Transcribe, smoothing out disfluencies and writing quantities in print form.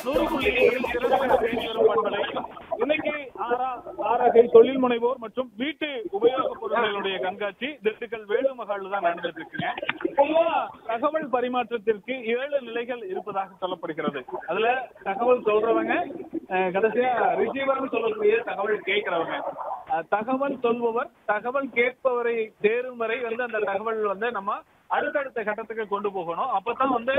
100.7 சிறந்த தேனி வரும் பண்பலை. இன்னைக்கு ஆறாகை தொழில் முனைவோர் மற்றும் வீட்டு உபயோகப் பொருட்களுடைய கண்காட்சி திண்டுக்கல் வேலுமகால் தான் நடந்துட்டு இருக்குங்க. பொதுவா தகவல் பரிமாற்றத்திற்கு 7 நிலைகள் இருப்பதாக சொல்லப்படுகிறது. அதுல தகவல் சொல்றவங்க, கடைசியா ரிசீவர்னு சொல்லக்கூடிய தகவல் கேட்கிறவங்க, தகவல் சொல்பவர், தகவல் கேட்பவரை சேரும் வரை அந்த தகவல் நம்ம அடுத்தடுத்த கட்டத்துக்கு கொண்டு போகணும். அப்பதான்